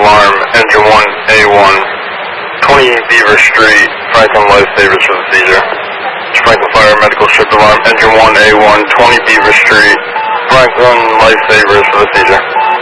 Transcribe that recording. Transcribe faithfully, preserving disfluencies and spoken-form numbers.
alarm, engine one A one, twenty Beaver Street, Franklin Lifesavers for the seizure. Franklin Fire Medical Shift Alarm, engine one A one, twenty Beaver Street, Franklin Lifesavers for the seizure.